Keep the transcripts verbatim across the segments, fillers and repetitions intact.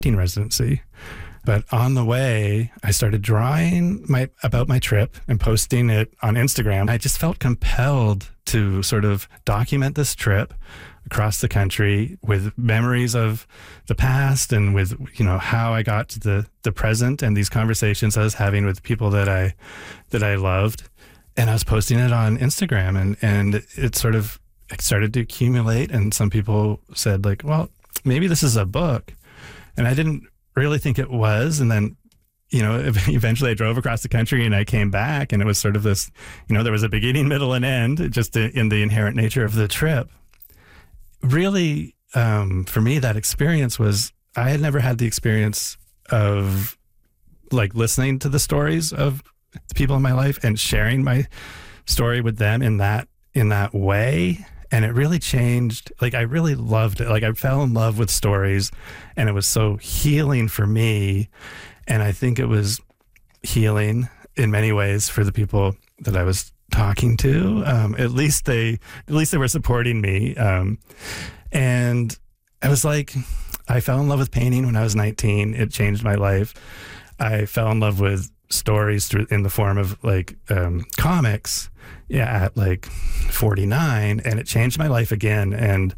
teen residency. But on the way, I started drawing my about my trip and posting it on Instagram. I just felt compelled to sort of document this trip across the country with memories of the past and with, you know, how I got to the, the present and these conversations I was having with people that I that I loved. And I was posting it on Instagram, and, and it sort of it started to accumulate. And some people said, like, well, maybe this is a book. And I didn't really think it was. And then, you know, eventually I drove across the country and I came back, and it was sort of this, you know, there was a beginning, middle, and end just in the inherent nature of the trip. Really, um, for me, that experience was, I had never had the experience of like listening to the stories of the people in my life and sharing my story with them in that, in that way. And it really changed. Like, I really loved it. Like, I fell in love with stories, and it was so healing for me. And I think it was healing in many ways for the people that I was talking to. Um, at least they, at least they were supporting me. Um, and I was like, I fell in love with painting when I was nineteen. It changed my life. I fell in love with stories through, in the form of like um, comics, yeah, at like forty-nine, and it changed my life again. And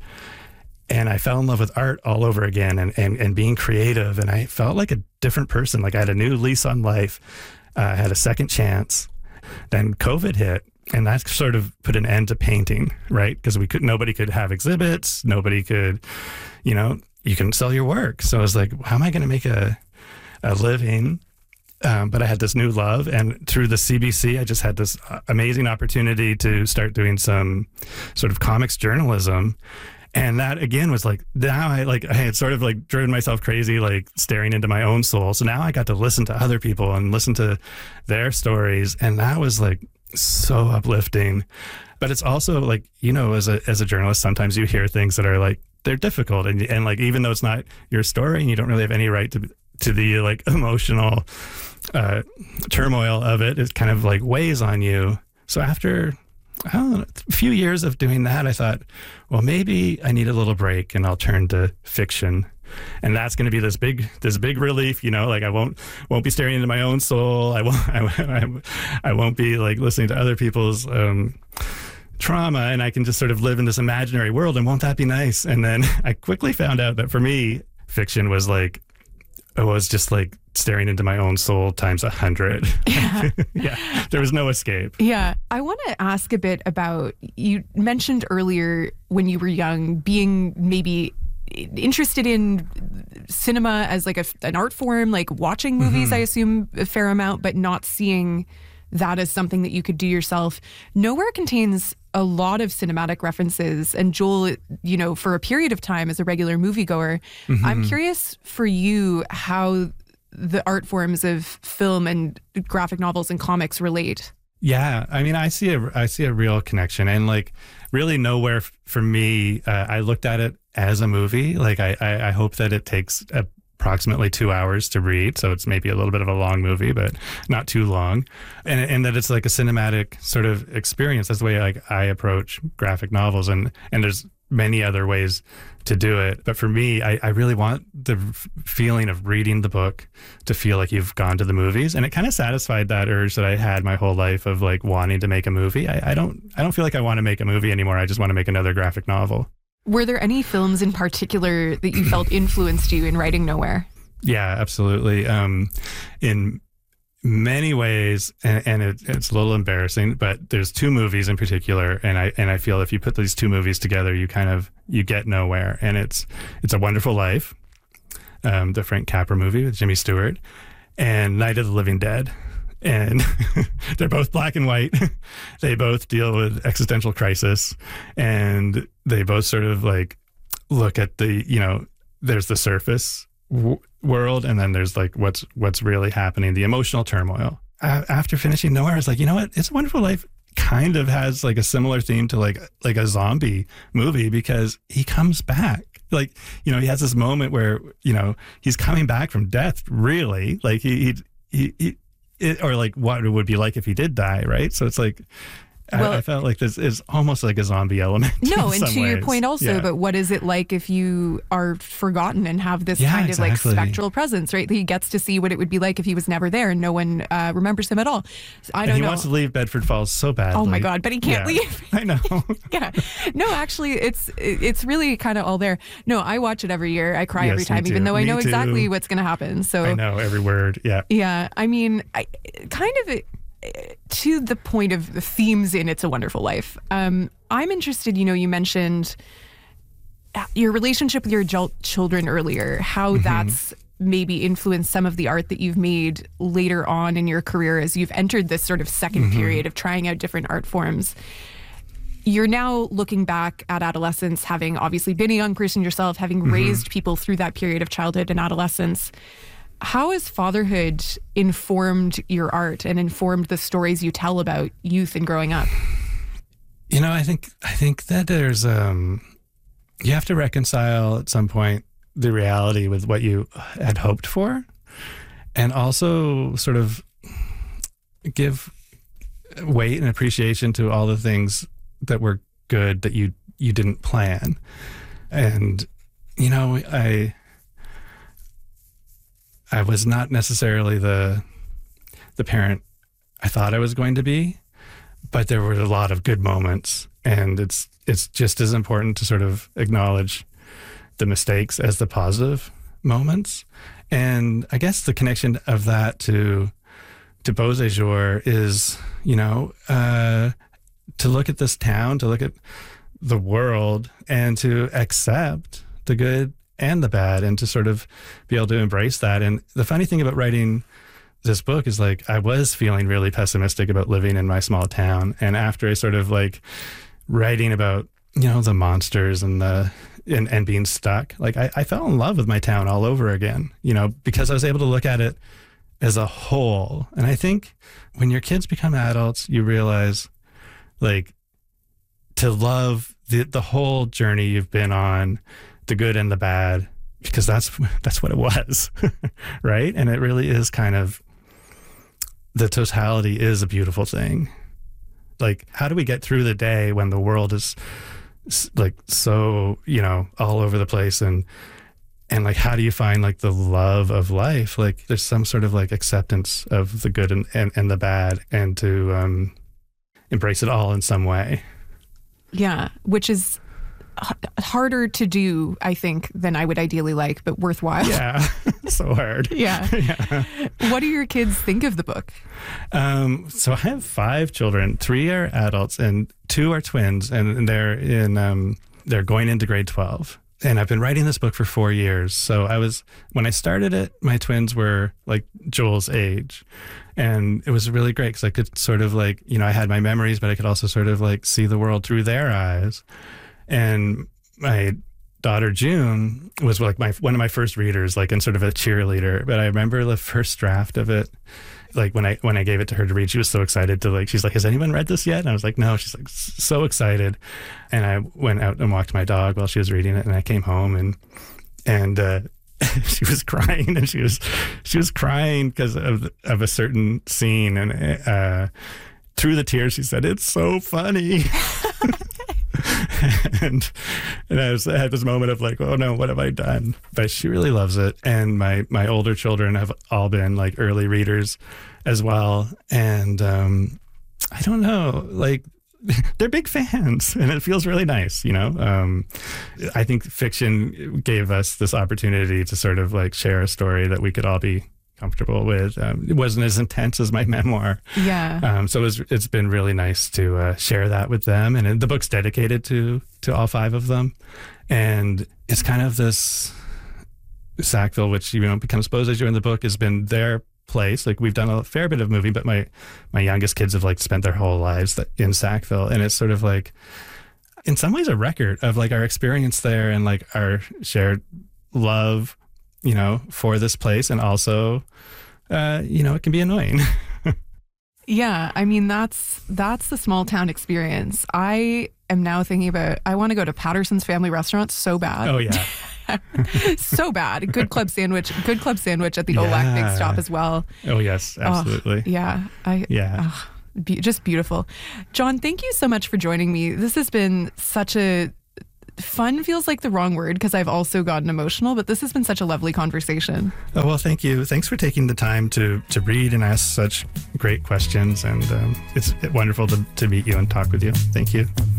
and I fell in love with art all over again, and and and being creative. And I felt like a different person. Like I had a new lease on life. Uh, I had a second chance. Then COVID hit, and that sort of put an end to painting, right? Because we could, nobody could have exhibits, nobody could, you know, you can sell your work. So I was like, how am I going to make a a living? Um, but I had this new love, and through the C B C, I just had this amazing opportunity to start doing some sort of comics journalism. And that again was like, now I like, I had sort of like driven myself crazy, like staring into my own soul. So now I got to listen to other people and listen to their stories. And that was like so uplifting. But it's also like, you know, as a, as a journalist, sometimes you hear things that are like, they're difficult. And, and like, even though it's not your story and you don't really have any right to, to the like emotional uh, turmoil of it, it kind of like weighs on you. So after I don't know, a few years of doing that, I thought, well, maybe I need a little break and I'll turn to fiction. And that's going to be this big, this big relief, you know, like I won't, won't be staring into my own soul. I won't, I, I won't be like listening to other people's um, trauma, and I can just sort of live in this imaginary world. And won't that be nice? And then I quickly found out that for me, fiction was like, it was just like staring into my own soul times a hundred. Yeah. Yeah. There was no escape. Yeah. I want to ask a bit about, you mentioned earlier when you were young, being maybe interested in cinema as like a, an art form, like watching movies, mm-hmm. I assume a fair amount, but not seeing that as something that you could do yourself. Nowhere contains a lot of cinematic references, and Joel, you know, for a period of time as a regular moviegoer, mm-hmm. I'm curious for you how the art forms of film and graphic novels and comics relate. Yeah, I mean, I see a, I see a real connection, and like really nowhere f- for me, uh, I looked at it as a movie. Like I, I, I hope that it takes a approximately two hours to read, so it's maybe a little bit of a long movie, but not too long, and and that it's like a cinematic sort of experience. That's the way like I approach graphic novels, and and there's many other ways to do it. But for me, I, I really want the f- feeling of reading the book to feel like you've gone to the movies, and it kind of satisfied that urge that I had my whole life of like wanting to make a movie. I, I don't I don't feel like I want to make a movie anymore. I just want to make another graphic novel. Were there any films in particular that you felt influenced you in writing Nowhere? Yeah, absolutely. Um, in many ways, and, and it, it's a little embarrassing, but there's two movies in particular, and I and I feel if you put these two movies together, you kind of you get Nowhere. And it's it's A Wonderful Life, um, the Frank Capra movie with Jimmy Stewart, and Night of the Living Dead. And they're both black and white. They both deal with existential crisis, and they both sort of like look at the, you know, there's the surface w- world, and then there's like what's what's really happening, the emotional turmoil. Uh, after finishing Nowhere, I was like, you know what? It's a Wonderful Life kind of has like a similar theme to like like a zombie movie, because he comes back. Like, you know, he has this moment where, you know, he's coming back from death, really. Like he he he, he It, or like what it would be like if he did die, right? So it's like Well, I, I felt like this is almost like a zombie element. No, in and some to your ways. point also, Yeah. but what is it like if you are forgotten and have this Yeah, kind exactly. of like spectral presence, right? He gets to see what it would be like if he was never there and no one uh, remembers him at all. So I And don't he know. wants to leave Bedford Falls so badly. Oh my God, but he can't Yeah. leave. I know. Yeah. No, actually, it's it's really kind of all there. No, I watch it every year. I cry Yes, every me time, even too. though I Me know exactly too. what's going to happen. So I know every word. Yeah. yeah, I mean, I, kind of uh, to the point of the themes in It's a Wonderful Life. Um, I'm interested, you know, you mentioned your relationship with your adult children earlier, how Mm-hmm. that's maybe influenced some of the art that you've made later on in your career as you've entered this sort of second Mm-hmm. period of trying out different art forms. You're now looking back at adolescence, having obviously been a young person yourself, having Mm-hmm. raised people through that period of childhood and adolescence. How has fatherhood informed your art and informed the stories you tell about youth and growing up? You know, I think I think that there's um you have to reconcile at some point the reality with what you had hoped for, and also sort of give weight and appreciation to all the things that were good that you you didn't plan. And you know, I I was not necessarily the the parent I thought I was going to be, but there were a lot of good moments, and it's it's just as important to sort of acknowledge the mistakes as the positive moments. And I guess the connection of that to to Beauséjour is, you know, uh, to look at this town, to look at the world, and to accept the good and the bad, and to sort of be able to embrace that. And the funny thing about writing this book is, like, I was feeling really pessimistic about living in my small town. And after I sort of like writing about, you know, the monsters and the, and, and being stuck, like I, I fell in love with my town all over again, you know, because I was able to look at it as a whole. And I think when your kids become adults, you realize, like, to love the, the whole journey you've been on, the good and the bad, because that's that's what it was, right? And it really is kind of, the totality is a beautiful thing. Like, how do we get through the day when the world is like so, you know, all over the place, and and like, how do you find like the love of life? Like, there's some sort of like acceptance of the good and, and, and the bad, and to um, embrace it all in some way. Yeah, which is h- harder to do, I think, than I would ideally like, but worthwhile. Yeah, so hard. Yeah. Yeah. What do your kids think of the book? Um, so I have five children. Three are adults, and two are twins, and they're in um, they're going into grade twelve. And I've been writing this book for four years. So I was, when I started it, my twins were like Joel's age. And it was really great because I could sort of like, you know, I had my memories, but I could also sort of like see the world through their eyes. And my daughter June was like my one of my first readers, like, and sort of a cheerleader. But I remember the first draft of it, like when I when I gave it to her to read, she was so excited to, like, she's like, has anyone read this yet? And I was like, no. She's like, so excited. And I went out and walked my dog while she was reading it, and I came home and and uh, she was crying, and she was she was crying because of of a certain scene, and uh, through the tears she said, "It's so funny." and and I, was, I had this moment of like, oh no, what have I done? But she really loves it, and my my older children have all been like early readers as well, and um, I don't know, like, they're big fans, and it feels really nice, you know. Um, I think fiction gave us this opportunity to sort of like share a story that we could all be comfortable with. Um, it wasn't as intense as my memoir. Yeah. Um, so it was, it's been really nice to uh, share that with them. And the book's dedicated to to all five of them. And it's kind of this Sackville, which, you know, becomes Beauséjour in the book, has been their place. Like, we've done a fair bit of moving, but my my youngest kids have like spent their whole lives in Sackville. And it's sort of like, in some ways, a record of like our experience there and like our shared love, you know, for this place. And also, uh, you know, it can be annoying. Yeah, I mean, that's that's the small town experience. I am now thinking about, I want to go to Patterson's Family Restaurant so bad. Oh, yeah. So bad. Good club sandwich. Good club sandwich at the Yeah. O L A C Big Stop as well. Oh, yes, absolutely. Oh, yeah. I, Yeah. oh, be- just beautiful. John, thank you so much for joining me. This has been such a fun, feels like the wrong word because I've also gotten emotional, but this has been such a lovely conversation. Oh, well, thank you. Thanks for taking the time to, to read and ask such great questions. And um, it's wonderful to, to meet you and talk with you. Thank you.